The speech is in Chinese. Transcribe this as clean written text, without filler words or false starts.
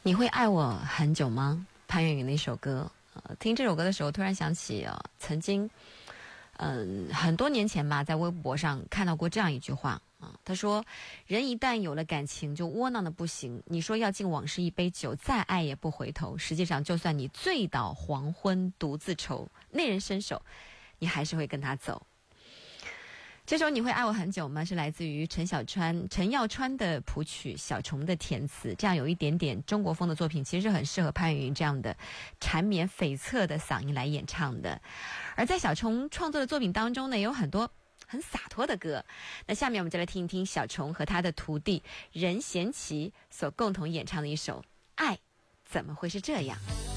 你会爱我很久吗？潘越云的一首歌。听这首歌的时候，突然想起曾经，很多年前吧，在微博上看到过这样一句话啊，他说：“人一旦有了感情，就窝囊的不行。你说要敬往事一杯酒，再爱也不回头。实际上，就算你醉倒黄昏独自愁，那人伸手，你还是会跟他走。”这首你会爱我很久吗？是来自于陈耀川的谱曲，小虫的填词，这样有一点点中国风的作品，其实很适合潘越云这样的缠绵悱恻的嗓音来演唱的。而在小虫创作的作品当中呢，也有很多很洒脱的歌。那下面我们就来听一听小虫和他的徒弟任贤齐所共同演唱的一首《爱怎么会是这样》。